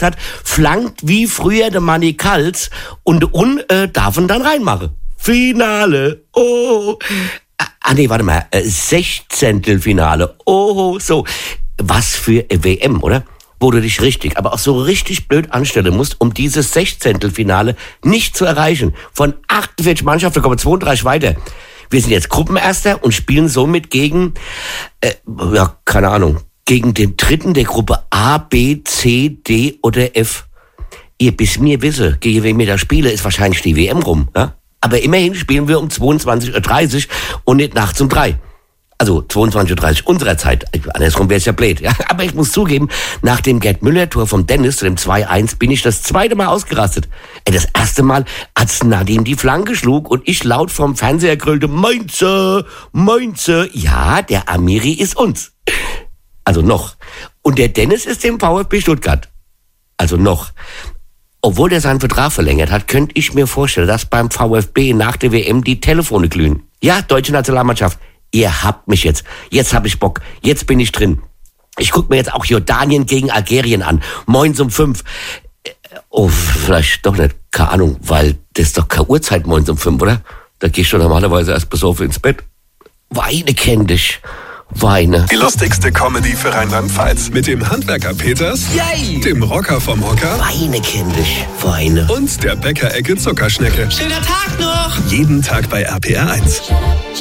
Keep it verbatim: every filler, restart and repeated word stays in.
gesagt hat, flankt wie früher der Manni Kals und un äh, darf ihn dann reinmachen. Finale, oh. Ah nee, warte mal, äh, Sechzehntelfinale, oh, so. Was für eine W M, oder? Wo du dich richtig, aber auch so richtig blöd anstellen musst, um dieses Sechzehntelfinale nicht zu erreichen. Von achtundvierzig Mannschaften kommen zweiunddreißig weiter. Wir sind jetzt Gruppenerster und spielen somit gegen, äh, ja, keine Ahnung, gegen den dritten der Gruppe A, B, C, D oder F. Ihr bis mir wisse, gegen wen wir da spiele, ist wahrscheinlich die W M rum, ja? Aber immerhin spielen wir um zweiundzwanzig Uhr dreißig und nicht nachts um drei. Also zweiundzwanzig Uhr dreißig unserer Zeit. Andersrum wäre es ja blöd. Ja? Aber ich muss zugeben, nach dem Gerd-Müller-Tor vom Dennis zu dem zwei eins bin ich das zweite Mal ausgerastet. Ey, das erste Mal, als Nadim die Flanke schlug und ich laut vom Fernseher grüllte, Mainze, Mainze. Ja, der Amiri ist uns. Also noch. Und der Dennis ist dem VfB Stuttgart. Also noch. Obwohl der seinen Vertrag verlängert hat, könnte ich mir vorstellen, dass beim VfB nach der W M die Telefone glühen. Ja, deutsche Nationalmannschaft. Ihr habt mich jetzt. Jetzt hab ich Bock. Jetzt bin ich drin. Ich guck mir jetzt auch Jordanien gegen Algerien an. Moins um fünf. Oh, vielleicht doch nicht. Keine Ahnung, weil das ist doch keine Uhrzeit moins um fünf, oder? Da geh ich schon normalerweise erst besoffen ins Bett. Weine kenn dich. Weine. Die lustigste Comedy für Rheinland-Pfalz. Mit dem Handwerker Peters, Yay! Dem Rocker vom Hocker Weine kenn dich. Weine. und der Bäckerecke Zuckerschnecke. Schöner Tag noch! Jeden Tag bei R P R eins.